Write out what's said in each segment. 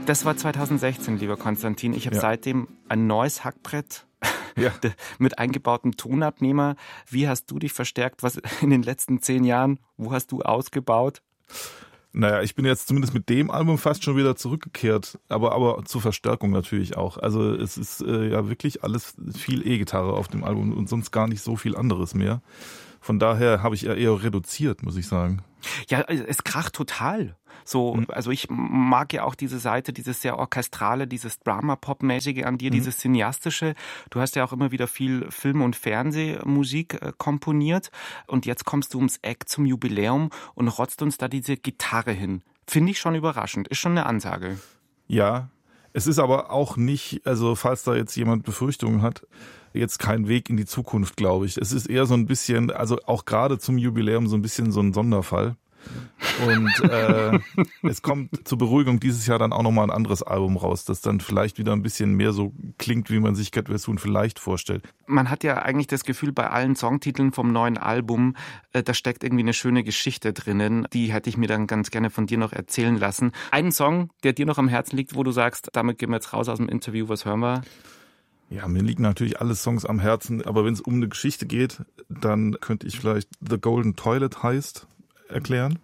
Das war 2016, lieber Konstantin. Ich habe seitdem ein neues Hackbrett mit eingebautem Tonabnehmer. Wie hast du dich verstärkt? Was in den letzten 10 Jahren? Wo hast du ausgebaut? Naja, ich bin jetzt zumindest mit dem Album fast schon wieder zurückgekehrt, aber zur Verstärkung natürlich auch. Also es ist ja wirklich alles viel E-Gitarre auf dem Album und sonst gar nicht so viel anderes mehr. Von daher habe ich eher reduziert, muss ich sagen. Ja, es kracht total. So, also ich mag ja auch diese Seite, dieses sehr orchestrale, dieses Drama-Pop-mäßige an dir, dieses cineastische. Du hast ja auch immer wieder viel Film- und Fernsehmusik komponiert und jetzt kommst du ums Eck zum Jubiläum und rotzt uns da diese Gitarre hin. Finde ich schon überraschend, ist schon eine Ansage. Ja, es ist aber auch nicht, also falls da jetzt jemand Befürchtungen hat, jetzt kein Weg in die Zukunft, glaube ich. Es ist eher so ein bisschen, also auch gerade zum Jubiläum so ein bisschen so ein Sonderfall. Und es kommt zur Beruhigung dieses Jahr dann auch nochmal ein anderes Album raus, das dann vielleicht wieder ein bisschen mehr so klingt, wie man sich Get Well Soon vielleicht vorstellt. Man hat ja eigentlich das Gefühl, bei allen Songtiteln vom neuen Album, da steckt irgendwie eine schöne Geschichte drinnen. Die hätte ich mir dann ganz gerne von dir noch erzählen lassen. Einen Song, der dir noch am Herzen liegt, wo du sagst, damit gehen wir jetzt raus aus dem Interview, was hören wir? Ja, mir liegen natürlich alle Songs am Herzen, aber wenn es um eine Geschichte geht, dann könnte ich vielleicht The Golden Toilet heißt erklären.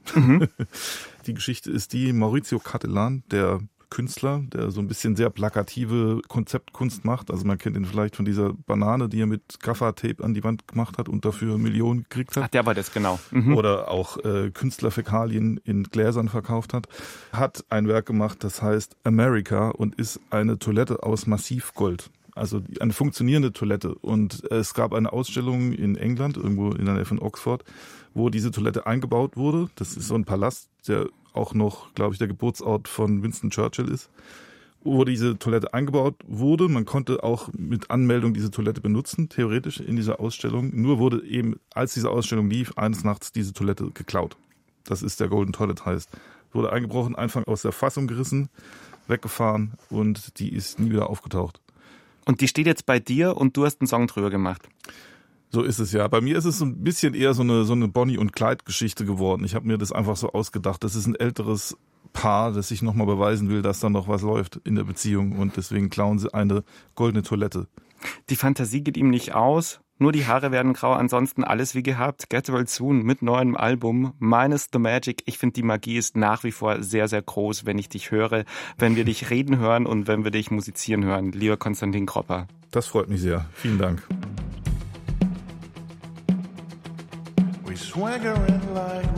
Die Geschichte ist die, Maurizio Cattelan, der Künstler, der so ein bisschen sehr plakative Konzeptkunst macht. Also man kennt ihn vielleicht von dieser Banane, die er mit Gaffer-Tape an die Wand gemacht hat und dafür Millionen gekriegt hat. Ach, der war das, genau. Oder auch Künstlerfäkalien in Gläsern verkauft hat. Hat ein Werk gemacht, das heißt America und ist eine Toilette aus Massivgold. Also eine funktionierende Toilette. Und es gab eine Ausstellung in England, irgendwo in der Nähe von Oxford, wo diese Toilette eingebaut wurde. Das ist so ein Palast, der auch noch, glaube ich, der Geburtsort von Winston Churchill ist, wo diese Toilette eingebaut wurde. Man konnte auch mit Anmeldung diese Toilette benutzen, theoretisch in dieser Ausstellung. Nur wurde eben, als diese Ausstellung lief, eines Nachts diese Toilette geklaut. Das ist der Golden Toilet heißt. Wurde eingebrochen, einfach aus der Fassung gerissen, weggefahren und die ist nie wieder aufgetaucht. Und die steht jetzt bei dir und du hast einen Song drüber gemacht. So ist es ja. Bei mir ist es so ein bisschen eher so eine Bonnie- und Clyde-Geschichte geworden. Ich habe mir das einfach so ausgedacht. Das ist ein älteres Paar, das sich nochmal beweisen will, dass da noch was läuft in der Beziehung. Und deswegen klauen sie eine goldene Toilette. Die Fantasie geht ihm nicht aus. Nur die Haare werden grau, ansonsten alles wie gehabt. Get Well Soon mit neuem Album. Minus the Magic. Ich finde, die Magie ist nach wie vor sehr, sehr groß, wenn ich dich höre, wenn wir dich reden hören und wenn wir dich musizieren hören. Lieber Konstantin Kropper. Das freut mich sehr. Vielen Dank. We swaggering like